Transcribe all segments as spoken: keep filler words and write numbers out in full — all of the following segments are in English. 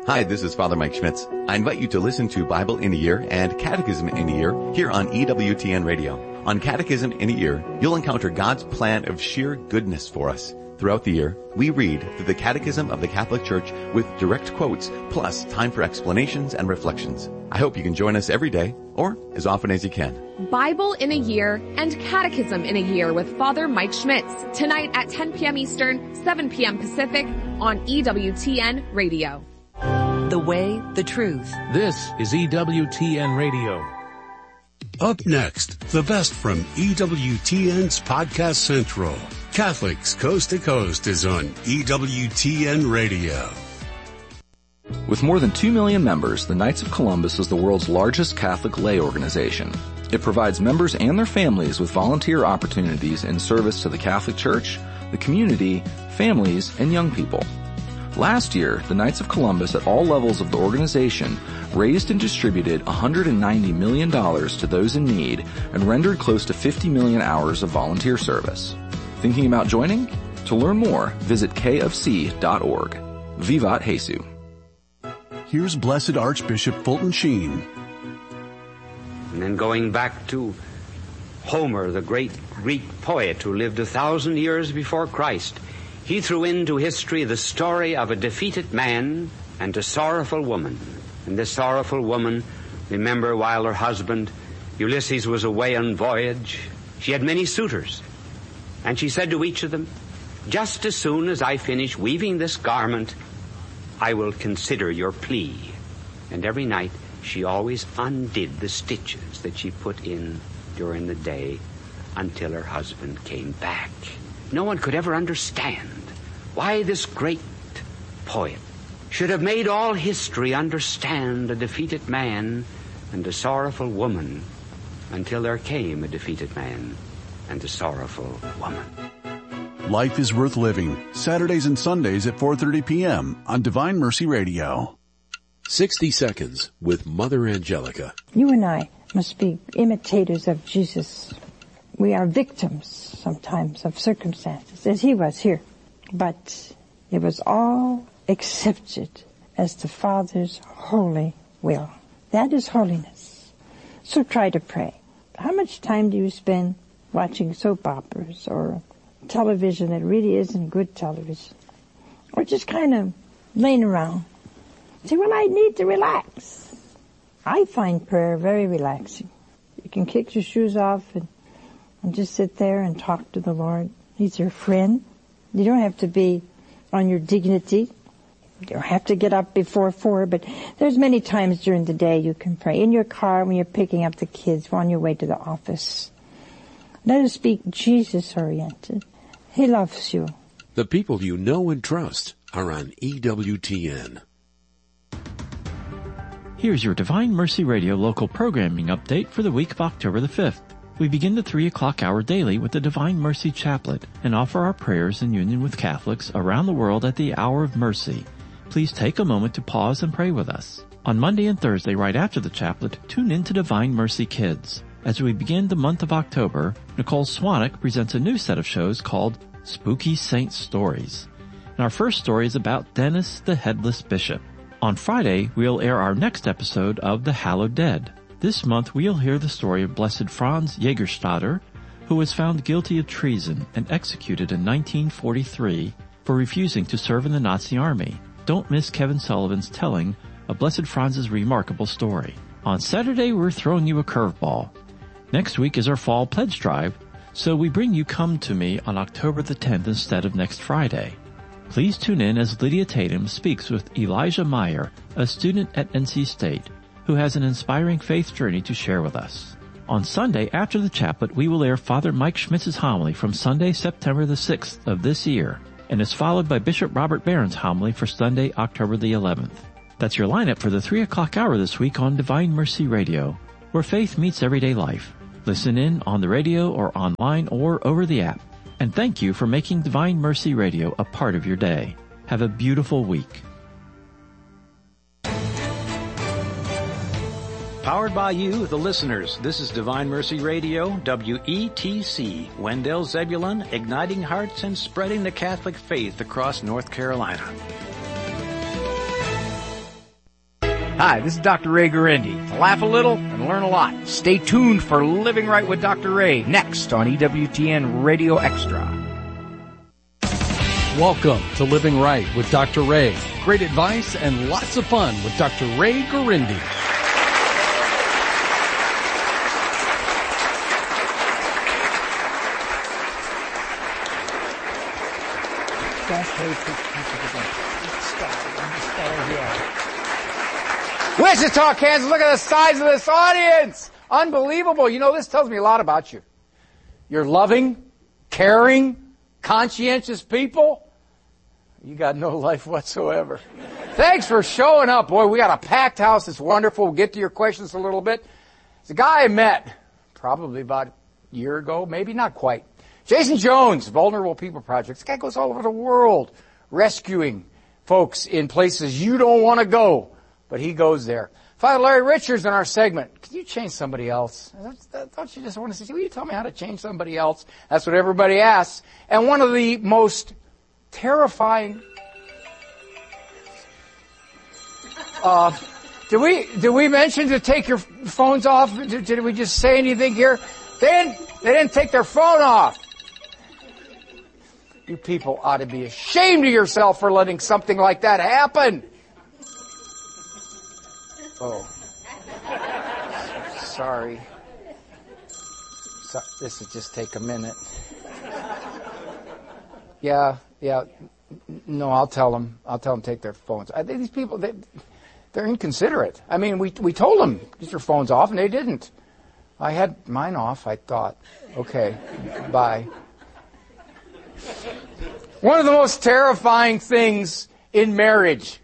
Hi, this is Father Mike Schmitz. I invite you to listen to Bible in a Year and Catechism in a Year here on E W T N Radio. On Catechism in a Year, you'll encounter God's plan of sheer goodness for us. Throughout the year, we read through the Catechism of the Catholic Church with direct quotes, plus time for explanations and reflections. I hope you can join us every day, or as often as you can. Bible in a Year and Catechism in a Year with Father Mike Schmitz, tonight at ten p.m. Eastern, seven p.m. Pacific, on E W T N Radio. The way, the truth. This is E W T N Radio. Up next, the best from E W T N's Podcast Central. Catholics Coast to Coast is on E W T N Radio. With more than two million members, the Knights of Columbus is the world's largest Catholic lay organization. It provides members and their families with volunteer opportunities in service to the Catholic Church, the community, families, and young people. Last year, the Knights of Columbus at all levels of the organization raised and distributed one hundred ninety million dollars to those in need and rendered close to fifty million hours of volunteer service. Thinking about joining? To learn more, visit k f c dot org. Vivat Jesu. Here's Blessed Archbishop Fulton Sheen. And then going back to Homer, the great Greek poet who lived a thousand years before Christ, he threw into history the story of a defeated man and a sorrowful woman. And this sorrowful woman, remember, while her husband Ulysses was away on voyage, she had many suitors. And she said to each of them, "Just as soon as I finish weaving this garment, I will consider your plea." And every night she always undid the stitches that she put in during the day until her husband came back. No one could ever understand why this great poet should have made all history understand a defeated man and a sorrowful woman until there came a defeated man and a sorrowful woman. Life is Worth Living, Saturdays and Sundays at four thirty p.m. on Divine Mercy Radio. sixty seconds with Mother Angelica. You and I must be imitators of Jesus. We are victims sometimes of circumstances, as he was here. But it was all accepted as the Father's holy will. That is holiness. So try to pray. How much time do you spend watching soap operas or television that really isn't good television? Or just kind of laying around? Say, well, I need to relax. I find prayer very relaxing. You can kick your shoes off and And just sit there and talk to the Lord. He's your friend. You don't have to be on your dignity. You don't have to get up before four, but there's many times during the day you can pray. In your car, when you're picking up the kids, on your way to the office. Let us be Jesus-oriented. He loves you. The people you know and trust are on E W T N. Here's your Divine Mercy Radio local programming update for the week of October the fifth. We begin the three o'clock hour daily with the Divine Mercy Chaplet and offer our prayers in union with Catholics around the world at the Hour of Mercy. Please take a moment to pause and pray with us. On Monday and Thursday, right after the chaplet, tune in to Divine Mercy Kids. As we begin the month of October, Nicole Swanek presents a new set of shows called Spooky Saint Stories. And our first story is about Dennis the Headless Bishop. On Friday, we'll air our next episode of The Hallowed Dead. This month, we'll hear the story of Blessed Franz Jägerstätter, who was found guilty of treason and executed in nineteen forty-three for refusing to serve in the Nazi army. Don't miss Kevin Sullivan's telling of Blessed Franz's remarkable story. On Saturday, we're throwing you a curveball. Next week is our Fall Pledge Drive, so we bring you Come to Me on October the tenth instead of next Friday. Please tune in as Lydia Tatum speaks with Elijah Meyer, a student at N C State, who has an inspiring faith journey to share with us. On Sunday, after the chaplet, we will air Father Mike Schmitz's homily from Sunday, September the sixth of this year, and is followed by Bishop Robert Barron's homily for Sunday, October the eleventh. That's your lineup for the three o'clock hour this week on Divine Mercy Radio, where faith meets everyday life. Listen in on the radio or online or over the app. And thank you for making Divine Mercy Radio a part of your day. Have a beautiful week. Powered by you, the listeners. This is Divine Mercy Radio, W E T C, Wendell Zebulon, igniting hearts and spreading the Catholic faith across North Carolina. Hi, this is Doctor Ray Guarendi. To laugh a little and learn a lot. Stay tuned for Living Right with Doctor Ray next on E W T N Radio Extra. Welcome to Living Right with Doctor Ray. Great advice and lots of fun with Doctor Ray Guarendi. Wichita, Kansas, look at the size of this audience. Unbelievable. You know, this tells me a lot about you. You're loving, caring, conscientious people. You got no life whatsoever. Thanks for showing up. Boy, we got a packed house. It's wonderful. We'll get to your questions a little bit. It's a guy I met probably about a year ago, maybe not quite. Jason Jones, Vulnerable People Project. This guy goes all over the world rescuing folks in places you don't want to go. But he goes there. Father Larry Richards in our segment. Can you change somebody else? Don't you just want to say, will you tell me how to change somebody else? That's what everybody asks. And one of the most terrifying... Uh, did we, did we mention to take your phones off? Did, did we just say anything here? They didn't, they didn't take their phone off. You people ought to be ashamed of yourself for letting something like that happen. Oh, sorry. So, this will just take a minute. Yeah, yeah. No, I'll tell them. I'll tell them to take their phones. I think these people, they, they're inconsiderate. I mean, we we told them get your phones off, and they didn't. I had mine off. I thought, okay, bye. One of the most terrifying things in marriage.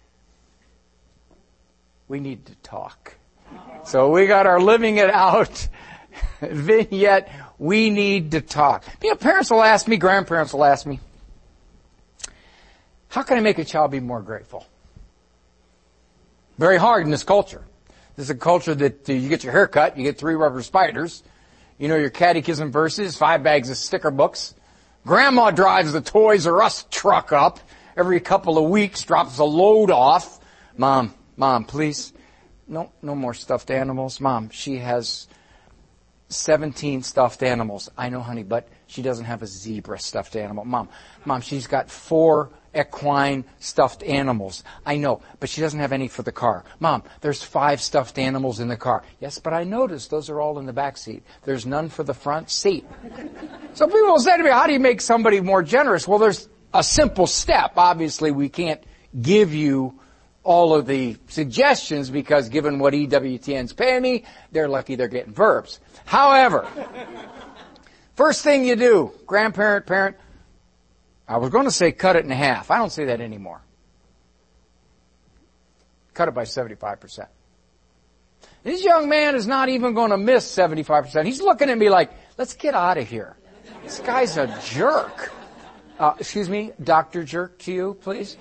We need to talk. So we got our living it out vignette. We need to talk. You know, parents will ask me, grandparents will ask me, how can I make a child be more grateful? Very hard in this culture. This is a culture that uh, you get your hair cut, you get three rubber spiders, you know your catechism verses, five bags of sticker books. Grandma drives the Toys R Us truck up every couple of weeks, drops a load off. Mom, Mom, please, no, no more stuffed animals. Mom, she has seventeen stuffed animals. I know, honey, but she doesn't have a zebra stuffed animal. Mom, Mom, she's got four equine stuffed animals. I know, but she doesn't have any for the car. Mom, there's five stuffed animals in the car. Yes, but I noticed those are all in the back seat. There's none for the front seat. So people will say to me, how do you make somebody more generous? Well, there's a simple step. Obviously, we can't give you all of the suggestions because given what E W T N's paying me, they're lucky they're getting verbs. However, first thing you do, grandparent, parent, I was going to say cut it in half. I don't say that anymore. Cut it by seventy-five percent. This young man is not even going to miss seventy-five percent. He's looking at me like, let's get out of here. This guy's a jerk. Uh, excuse me, Doctor Jerk to you, please.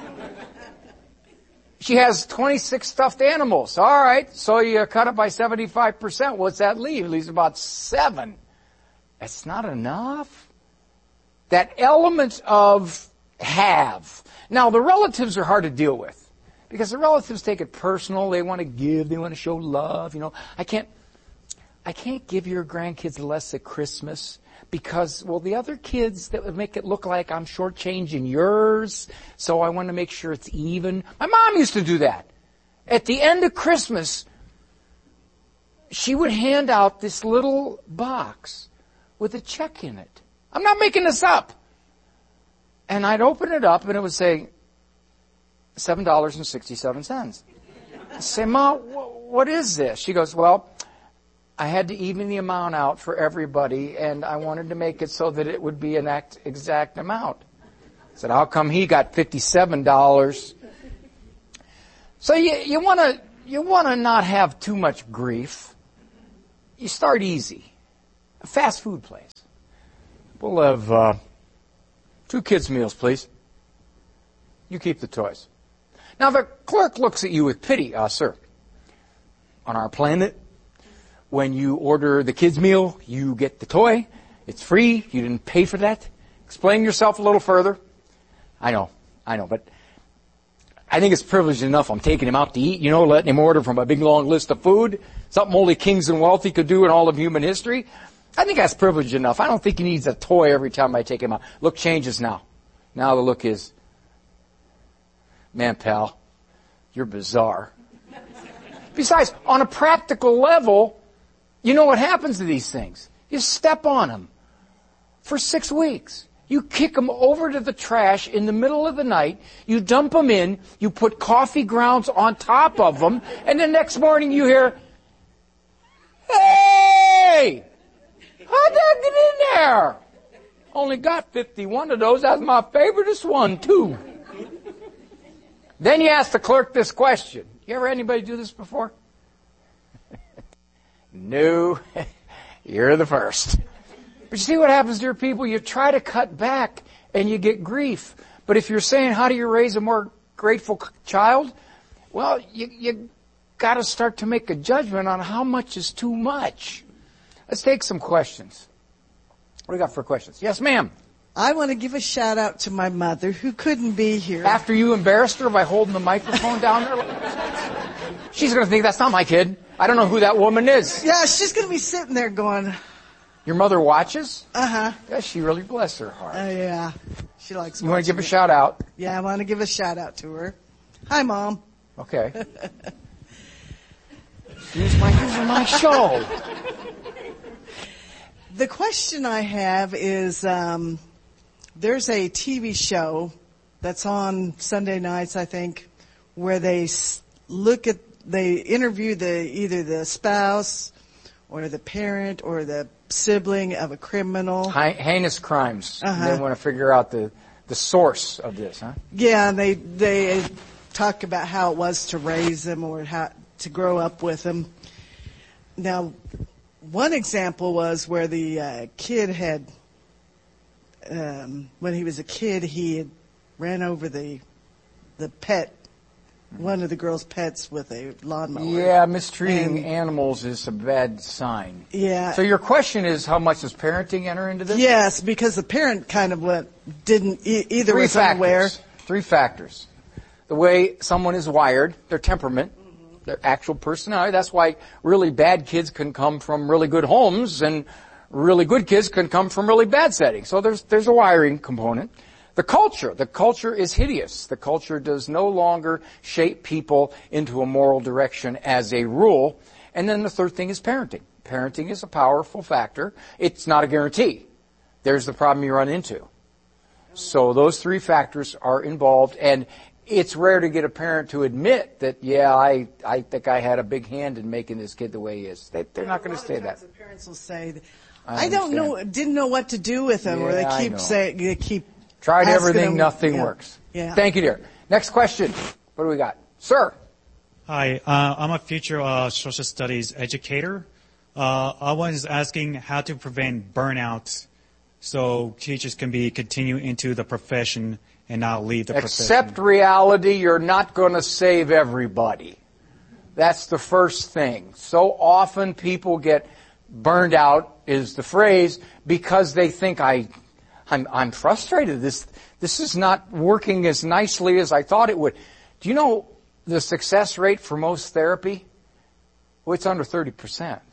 She has twenty-six stuffed animals. All right, so you cut it by seventy-five percent. What's that leave? It leaves about seven. That's not enough. That element of have. Now, the relatives are hard to deal with because the relatives take it personal. They want to give. They want to show love. You know, I can't, I can't give your grandkids less at Christmas because, well, the other kids, that would make it look like I'm shortchanging yours, so I want to make sure it's even. My mom used to do that. At the end of Christmas, she would hand out this little box with a check in it. I'm not making this up. And I'd open it up and it would say seven dollars and sixty-seven cents. I say, Mom, what is this? She goes, well, I had to even the amount out for everybody, and I wanted to make it so that it would be an act, exact amount. I said, how come he got fifty-seven dollars? So you, you want to you want to not have too much grief. You start easy. A fast food place. We'll have uh, two kids' meals, please. You keep the toys. Now, the clerk looks at you with pity. Uh, sir, on our planet, when you order the kids' meal, you get the toy. It's free. You didn't pay for that. Explain yourself a little further. I know, I know, but I think it's privileged enough. I'm taking him out to eat, you know, letting him order from a big long list of food. Something only kings and wealthy could do in all of human history. I think that's privileged enough. I don't think he needs a toy every time I take him out. Look changes now. Now the look is, man, pal, you're bizarre. Besides, on a practical level, you know what happens to these things. You step on them for six weeks. You kick them over to the trash in the middle of the night. You dump them in. You put coffee grounds on top of them. And the next morning you hear, hey! How'd that get in there? Only got fifty-one of those. That's my favoriteest one, too. Then you ask the clerk this question. You ever had anybody do this before? No. You're the first. But you see what happens, dear people? You try to cut back and you get grief. But if you're saying, how do you raise a more grateful child? Well, you, you got to start to make a judgment on how much is too much. Let's take some questions. What do you got for questions? Yes, ma'am. I want to give a shout out to my mother who couldn't be here. After you embarrassed her by holding the microphone down there? She's going to think that's not my kid. I don't know who that woman is. Yeah, she's going to be sitting there going... Your mother watches? Uh-huh. Yeah, she really bless her heart. Oh, uh, yeah. She likes You want to give it. a shout out? Yeah, I want to give a shout out to her. Hi, Mom. Okay. Use my, use my show. The question I have is, um, there's a T V show that's on Sunday nights, I think, where they look at, they interview the either the spouse or the parent or the sibling of a criminal. He- heinous crimes. Uh-huh. They want to figure out the, the source of this, huh? Yeah, and they they talk about how it was to raise them or how to grow up with them. Now, one example was where the uh, kid had, um, when he was a kid, he had ran over the the pet, one of the girl's pets with a lawnmower. Yeah, mistreating and, animals is a bad sign. Yeah. So your question is, how much does parenting enter into this? Yes, because the parent kind of went, didn't, e- either Three was factors. unaware. Three factors. The way someone is wired, their temperament, mm-hmm. their actual personality. That's why really bad kids can come from really good homes and really good kids can come from really bad settings. So there's, there's a wiring component. The culture. The culture is hideous. The culture does no longer shape people into a moral direction as a rule. And then the third thing is parenting. Parenting is a powerful factor. It's not a guarantee. There's the problem you run into. So those three factors are involved, and it's rare to get a parent to admit that, yeah, I, I think I had a big hand in making this kid the way he is. They, they're not going to say that. The parents will say, I, I don't know, didn't know what to do with them, yeah, or they keep saying, they keep Tried asking everything, them, nothing yeah. works. Yeah. Thank you, dear. Next question. What do we got? Sir. Hi, uh, I'm a future uh, social studies educator. Uh, I was asking how to prevent burnout so teachers can be continue into the profession and not leave the profession. Accept reality. You're not going to save everybody. That's the first thing. So often people get burned out, is the phrase, because they think I... I'm, I'm frustrated. This, this is not working as nicely as I thought it would. Do you know the success rate for most therapy? Well, it's under thirty percent.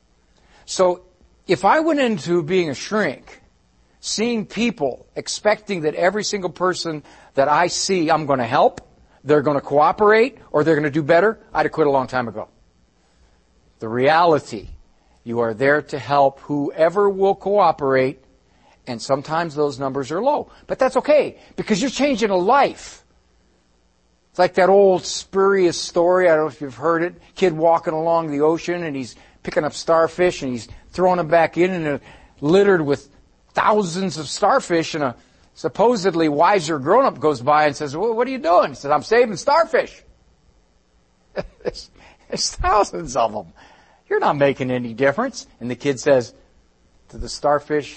So if I went into being a shrink, seeing people, expecting that every single person that I see I'm going to help, they're going to cooperate, or they're going to do better, I'd have quit a long time ago. The reality, you are there to help whoever will cooperate. And sometimes those numbers are low. But that's okay, because you're changing a life. It's like that old spurious story, I don't know if you've heard it, kid walking along the ocean and he's picking up starfish and he's throwing them back in and they're littered with thousands of starfish, and a supposedly wiser grown-up goes by and says, well, what are you doing? He says, I'm saving starfish. there's, there's thousands of them. You're not making any difference. And the kid says to the starfish,